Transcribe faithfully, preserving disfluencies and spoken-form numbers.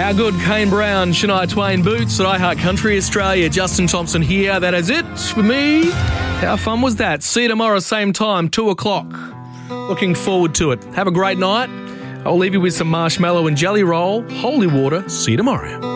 How good, Kane Brown, Shania Twain, Boots at iHeart Country Australia. Justin Thompson here. That is it for me. How fun was that? See you tomorrow, same time, two o'clock. Looking forward to it. Have a great night. I'll leave you with some marshmallow and jelly roll. Holy water. See you tomorrow.